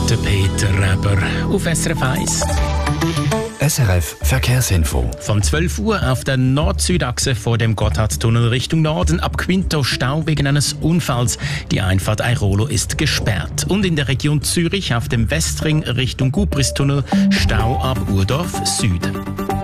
der Peter Reber auf SRF 1. SRF Verkehrsinfo. Von 12 Uhr auf der Nord-Süd-Achse vor dem Gotthardtunnel Richtung Norden ab Quinto Stau wegen eines Unfalls. Die Einfahrt Airolo ist gesperrt. Und in der Region Zürich auf dem Westring Richtung Gubristunnel Stau ab Urdorf Süd.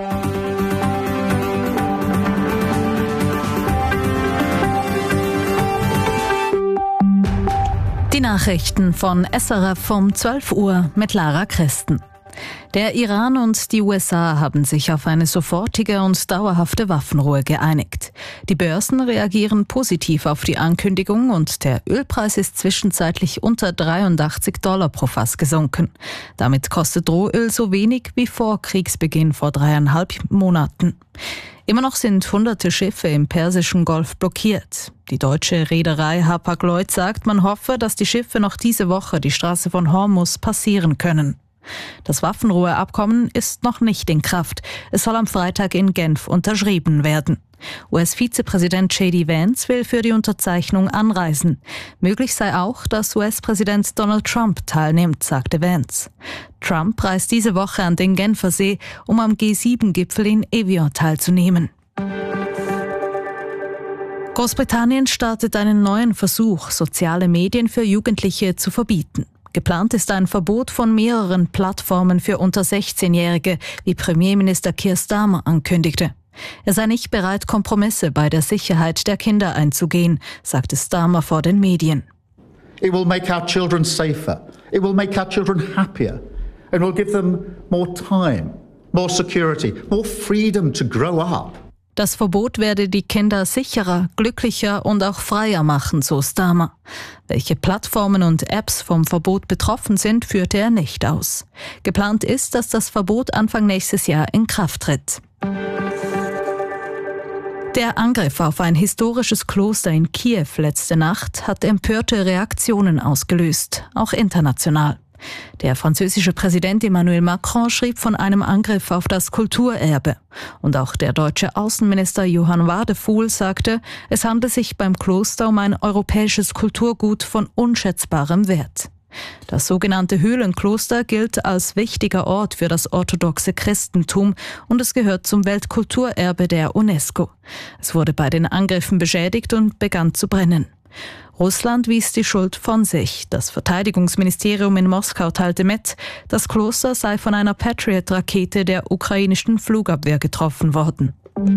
Die Nachrichten von SRF um 12 Uhr mit Lara Christen. Der Iran und die USA haben sich auf eine sofortige und dauerhafte Waffenruhe geeinigt. Die Börsen reagieren positiv auf die Ankündigung und der Ölpreis ist zwischenzeitlich unter $83 pro Fass gesunken. Damit kostet Rohöl so wenig wie vor Kriegsbeginn vor 3,5 Monaten. Immer noch sind hunderte Schiffe im Persischen Golf blockiert. Die deutsche Reederei Hapag-Lloyd sagt, man hoffe, dass die Schiffe noch diese Woche die Straße von Hormuz passieren können. Das Waffenruheabkommen ist noch nicht in Kraft. Es soll am Freitag in Genf unterschrieben werden. US-Vizepräsident J.D. Vance will für die Unterzeichnung anreisen. Möglich sei auch, dass US-Präsident Donald Trump teilnimmt, sagte Vance. Trump reist diese Woche an den Genfersee, um am G7-Gipfel in Evian teilzunehmen. Großbritannien startet einen neuen Versuch, soziale Medien für Jugendliche zu verbieten. Geplant ist ein Verbot von mehreren Plattformen für unter 16-Jährige, wie Premierminister Keir Starmer ankündigte. Er sei nicht bereit, Kompromisse bei der Sicherheit der Kinder einzugehen, sagte Starmer vor den Medien. It will make our children safer. It will make our children happier. And will give them more time, more security, more freedom to grow up. Das Verbot werde die Kinder sicherer, glücklicher und auch freier machen, so Starmer. Welche Plattformen und Apps vom Verbot betroffen sind, führte er nicht aus. Geplant ist, dass das Verbot Anfang nächstes Jahr in Kraft tritt. Der Angriff auf ein historisches Kloster in Kiew letzte Nacht hat empörte Reaktionen ausgelöst, auch international. Der französische Präsident Emmanuel Macron schrieb von einem Angriff auf das Kulturerbe. Und auch der deutsche Außenminister Johann Wadefuhl sagte, es handle sich beim Kloster um ein europäisches Kulturgut von unschätzbarem Wert. Das sogenannte Höhlenkloster gilt als wichtiger Ort für das orthodoxe Christentum und es gehört zum Weltkulturerbe der UNESCO. Es wurde bei den Angriffen beschädigt und begann zu brennen. Russland wies die Schuld von sich. Das Verteidigungsministerium in Moskau teilte mit, das Kloster sei von einer Patriot-Rakete der ukrainischen Flugabwehr getroffen worden.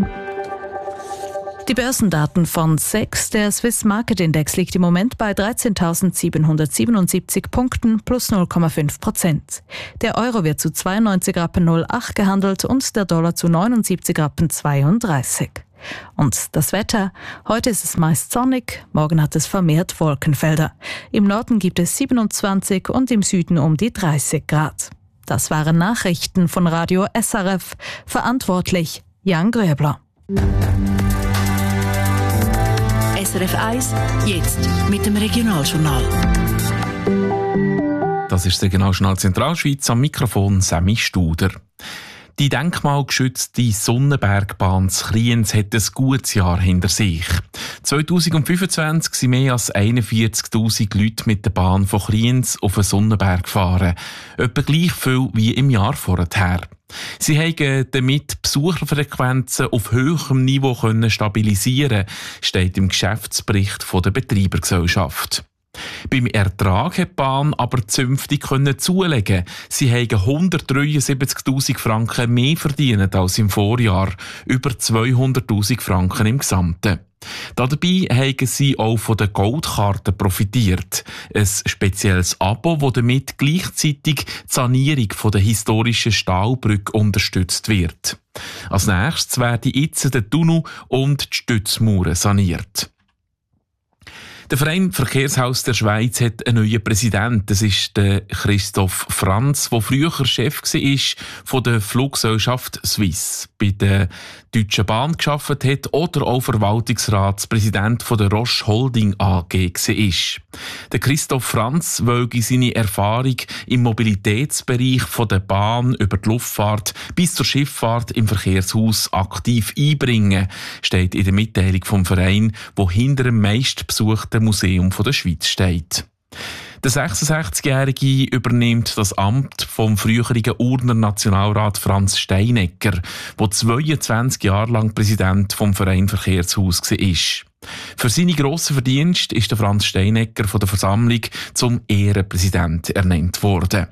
Die Börsendaten von SEX, der Swiss Market Index, liegt im Moment bei 13.777 Punkten plus 0,5%. Der Euro wird zu 92,08 gehandelt und der Dollar zu 79,32. Und das Wetter? Heute ist es meist sonnig, morgen hat es vermehrt Wolkenfelder. Im Norden gibt es 27 und im Süden um die 30 Grad. Das waren Nachrichten von Radio SRF. Verantwortlich Jan Gröbler. SRF 1, jetzt mit dem Regionaljournal. Das ist das Regionaljournal Zentralschweiz, am Mikrofon Sammy Studer. Die denkmalgeschützte Sonnenbergbahn zu Kriens hat ein gutes Jahr hinter sich. 2025 sind mehr als 41'000 Leute mit der Bahn von Kriens auf den Sonnenberg gefahren. Etwa gleich viel wie im Jahr vorher. Sie haben damit Besucherfrequenzen auf höherem Niveau stabilisieren können, steht im Geschäftsbericht der Betreibergesellschaft. Beim Ertrag hat die Bahn aber zünftig zulegen. Sie haben 173'000 Franken mehr verdient als im Vorjahr, über 200'000 Franken im Gesamten. Dabei haben sie auch von der Goldkarte profitiert. Ein spezielles Abo, das damit gleichzeitig die Sanierung der historischen Stahlbrücke unterstützt wird. Als nächstes werden jetzt der Tunnel und die Stützmauern saniert. Der Verein Verkehrshaus der Schweiz hat einen neuen Präsidenten. Das ist der Christoph Franz, der früher Chef war von der Fluggesellschaft Swiss, bei der Deutschen Bahn gearbeitet hat oder auch Verwaltungsratspräsident von der Roche Holding AG war. Der Christoph Franz wollte seine Erfahrung im Mobilitätsbereich von der Bahn über die Luftfahrt bis zur Schifffahrt im Verkehrshaus aktiv einbringen, steht in der Mitteilung vom Verein, wo hinter dem meistbesuchten Museum der Schweiz steht. Der 66-Jährige übernimmt das Amt vom früheren Urner Nationalrat Franz Steinegger, der 22 Jahre lang Präsident vom Verein Verkehrshaus war. Für seine grossen Verdienste ist der Franz Steinegger von der Versammlung zum Ehrenpräsident ernannt worden.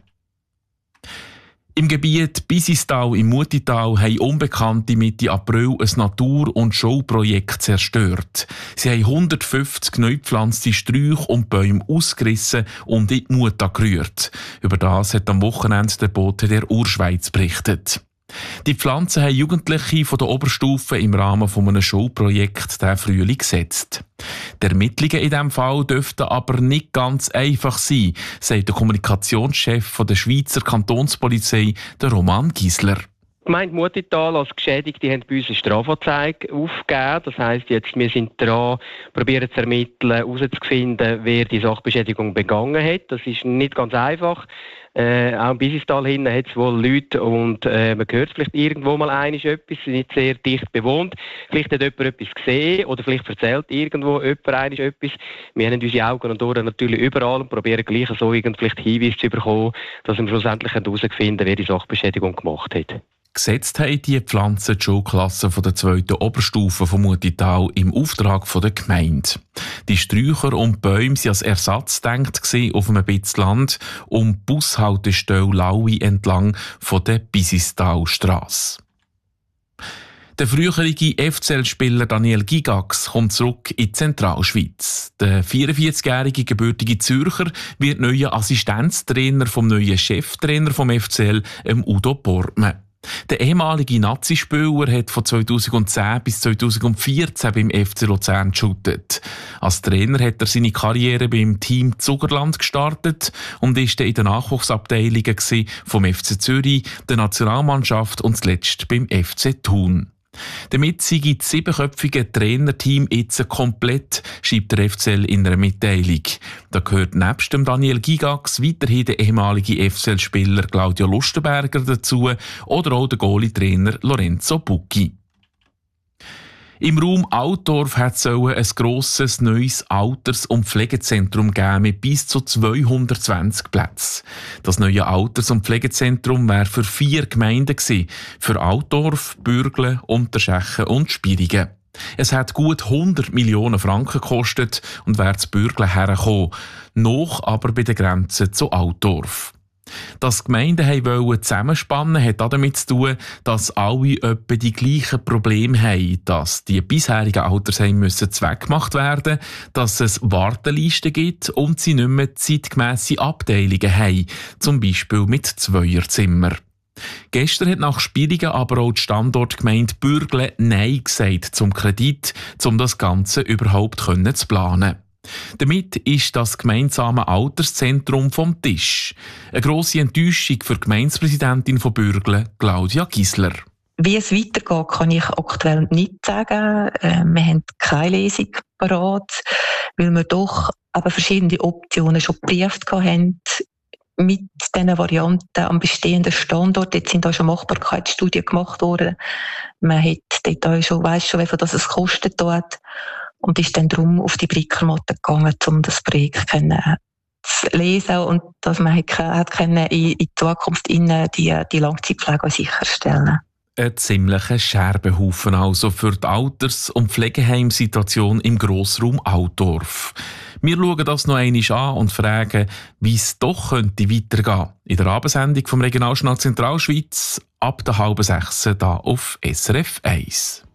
Im Gebiet Bisistal im Mutital haben Unbekannte Mitte April ein Natur- und Showprojekt zerstört. Sie haben 150 neu gepflanzte Sträuche und Bäume ausgerissen und in die Muta gerührt. Über das hat am Wochenende der Bote der Urschweiz berichtet. Die Pflanzen haben Jugendliche von der Oberstufe im Rahmen von einem Schulprojekt diesen Frühling gesetzt. Die Ermittlungen in diesem Fall dürften aber nicht ganz einfach sein, sagt der Kommunikationschef der Schweizer Kantonspolizei, der Roman Gisler. Die Gemeinde Mutital als Geschädigte haben bei uns eine Strafanzeige aufgegeben. Das heisst, wir sind dran, probieren zu ermitteln, herauszufinden, wer die Sachbeschädigung begangen hat. Das ist nicht ganz einfach. Auch im Bisistal hinten hat es wohl Leute und man hört vielleicht irgendwo mal etwas, nicht sehr dicht bewohnt. Vielleicht hat jemand etwas gesehen oder vielleicht erzählt irgendwo jemand etwas. Wir haben unsere Augen und Ohren natürlich überall und probieren gleich so vielleicht Hinweise zu bekommen, dass wir schlussendlich herausfinden, wer die Sachbeschädigung gemacht hat. Gesetzt haben die Pflanzen die Schulklasse der 2. Oberstufe von Mutital im Auftrag der Gemeinde. Die Sträucher und Bäume waren als Ersatz gedacht auf einem bisschen Land um die Bushaltestelle Laui entlang von der Bisistalstrasse. Der frühere FCL-Spieler Daniel Gigax kommt zurück in die Zentralschweiz. Der 44-jährige gebürtige Zürcher wird neuer Assistenztrainer vom neuen Cheftrainer vom FCL, Udo Bortmann. Der ehemalige Nazi-Spieler hat von 2010 bis 2014 beim FC Luzern geshootet. Als Trainer hat er seine Karriere beim Team Zugerland gestartet und ist in den Nachwuchsabteilungen vom FC Zürich, der Nationalmannschaft und zuletzt beim FC Thun. Damit sei das 7-köpfige Trainerteam jetzt komplett, schreibt der FCL in einer Mitteilung. Da gehört nebst dem Daniel Gigax weiterhin der ehemalige FCL-Spieler Claudio Lustenberger dazu oder auch der Goalie-Trainer Lorenzo Bucchi. Im Raum Altdorf hat es ein grosses neues Alters- und Pflegezentrum geben mit bis zu 220 Plätzen. Das neue Alters- und Pflegezentrum wäre für 4 Gemeinden gewesen, für Altdorf, Bürgle, Unterschechen und Spierigen. Es hat gut 100 Millionen Franken gekostet und wäre zu Bürgle hergekommen, noch aber bei der Grenze zu Altdorf. Dass die Gemeinden zusammenspannen wollten, hat damit zu tun, dass alle etwa die gleichen Probleme haben, dass die bisherigen Altersheime zweckgemacht werden müssen, dass es Wartelisten gibt und sie nicht mehr zeitgemässe Abteilungen haben, zum Beispiel mit Zweierzimmern. Gestern hat nach Spierigen aber auch die Standortgemeinde Bürgle Nein gesagt zum Kredit, um das Ganze überhaupt zu planen. Damit ist das gemeinsame Alterszentrum vom Tisch. Eine grosse Enttäuschung für die Gemeindepräsidentin von Bürgle, Claudia Gisler. Wie es weitergeht, kann ich aktuell nicht sagen. Wir haben keine Lesung parat, weil wir doch aber verschiedene Optionen schon geprüft haben. Mit diesen Varianten am bestehenden Standort. Jetzt sind auch schon Machbarkeitsstudien gemacht worden. Man hat dort auch schon, weiss schon, wie viel das es kostet dort. Und ist dann darum auf die Brickermatte gegangen, um das Projekt zu lesen und dass man hat in Zukunft die Langzeitpflege sicherstellen. Ein ziemlicher Scherbenhaufen also für die Alters- und Pflegeheimsituation im Grossraum Altdorf. Wir schauen das noch einmal an und fragen, wie es doch könnte weitergehen. In der Abendsendung vom Regionaljournal Zentralschweiz ab der 5:30 hier auf SRF 1.